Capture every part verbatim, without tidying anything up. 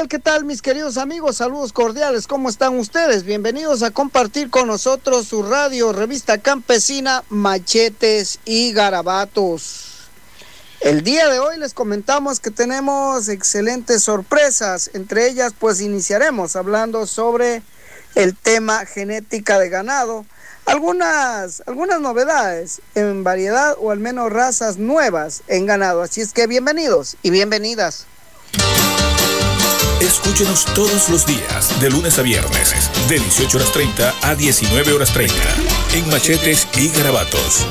¿Qué tal, mis queridos amigos? Saludos cordiales, ¿cómo están ustedes? Bienvenidos a compartir con nosotros su radio, revista campesina, Machetes y Garabatos. El día de hoy les comentamos que tenemos excelentes sorpresas, entre ellas pues iniciaremos hablando sobre el tema genética de ganado, algunas, algunas novedades en variedad o al menos razas nuevas en ganado, así es que bienvenidos y bienvenidas. Escúchenos todos los días, de lunes a viernes, de dieciocho horas treinta a diecinueve horas treinta, en Machetes y Garabatos.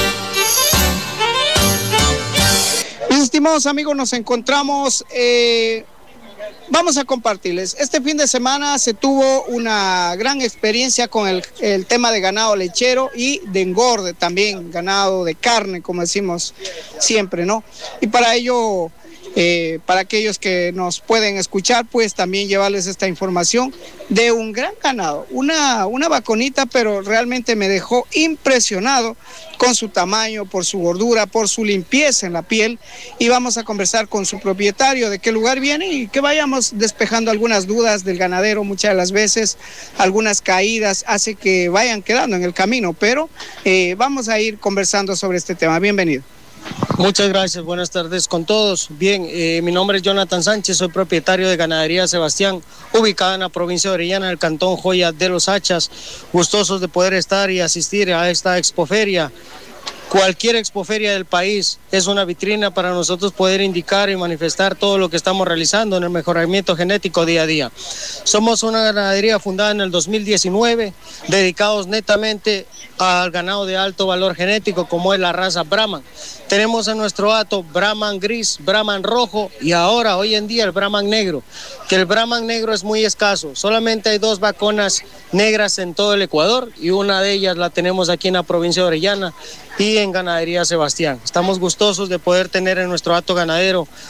Mis estimados amigos, nos encontramos, eh, vamos a compartirles. Este fin de semana se tuvo una gran experiencia con el, el tema de ganado lechero y de engorde también, ganado de carne, como decimos siempre, ¿no? Y para ello... Eh, para aquellos que nos pueden escuchar, pues también llevarles esta información de un gran ganado, una, una vaconita, pero realmente me dejó impresionado con su tamaño, por su gordura, por su limpieza en la piel, y vamos a conversar con su propietario de qué lugar viene y que vayamos despejando algunas dudas del ganadero. Muchas de las veces algunas caídas hace que vayan quedando en el camino, pero eh, vamos a ir conversando sobre este tema. Bienvenido. Muchas gracias, buenas tardes con todos. Bien, eh, mi nombre es Jonathan Sánchez, soy propietario de Ganadería Sebastián, ubicada en la provincia de Orellana, en el cantón Joya de los Hachas. Gustosos de poder estar y asistir a esta expoferia. Cualquier expoferia del país es una vitrina para nosotros poder indicar y manifestar todo lo que estamos realizando en el mejoramiento genético día a día. Somos una ganadería fundada en el dos mil diecinueve, dedicados netamente al ganado de alto valor genético, como es la raza Brahman. Tenemos en nuestro hato Brahman gris, Brahman rojo y ahora, hoy en día, el Brahman negro, que el Brahman negro es muy escaso. Solamente hay dos vaconas negras en todo el Ecuador y una de ellas la tenemos aquí en la provincia de Orellana y en Ganadería Sebastián. Estamos gustosos de poder tener en nuestro hato ganadero